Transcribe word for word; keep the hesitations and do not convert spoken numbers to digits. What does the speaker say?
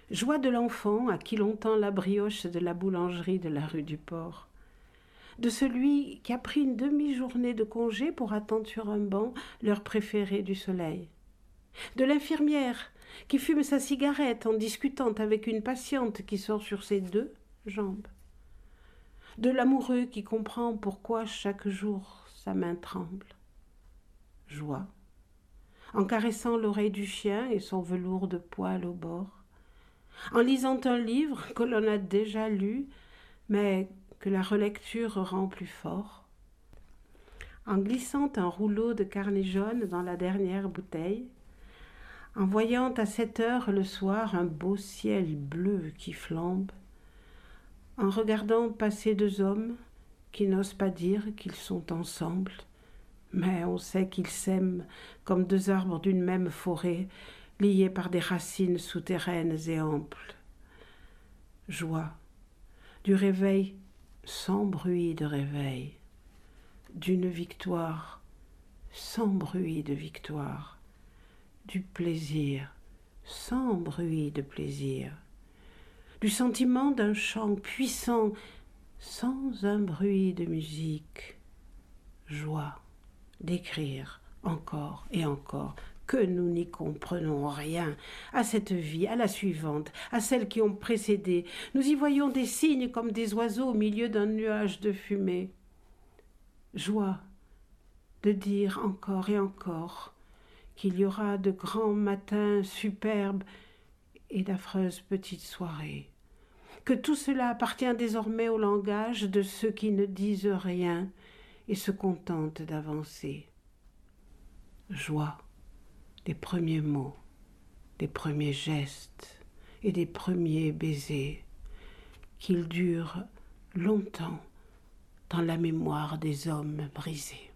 Joie de l'enfant à qui l'on tend la brioche de la boulangerie de la rue du Port. De celui qui a pris une demi-journée de congé pour attendre sur un banc l'heure préférée du soleil. De l'infirmière qui fume sa cigarette en discutant avec une patiente qui sort sur ses deux jambes. De l'amoureux qui comprend pourquoi chaque jour sa main tremble. Joie, en caressant l'oreille du chien et son velours de poil au bord, en lisant un livre que l'on a déjà lu, mais que la relecture rend plus fort, en glissant un rouleau de carnet jaune dans la dernière bouteille, en voyant à sept heures le soir un beau ciel bleu qui flambe, en regardant passer deux hommes qui n'osent pas dire qu'ils sont ensemble, mais on sait qu'ils s'aiment comme deux arbres d'une même forêt, liés par des racines souterraines et amples. Joie, du réveil sans bruit de réveil, d'une victoire sans bruit de victoire, du plaisir sans bruit de plaisir, du sentiment d'un chant puissant sans un bruit de musique. Joie d'écrire encore et encore que nous n'y comprenons rien à cette vie, à la suivante, à celles qui ont précédé. Nous y voyons des signes comme des oiseaux au milieu d'un nuage de fumée. Joie de dire encore et encore qu'il y aura de grands matins superbes et d'affreuses petites soirées, que tout cela appartient désormais au langage de ceux qui ne disent rien et se contentent d'avancer. Joie des premiers mots, des premiers gestes et des premiers baisers, qu'ils durent longtemps dans la mémoire des hommes brisés.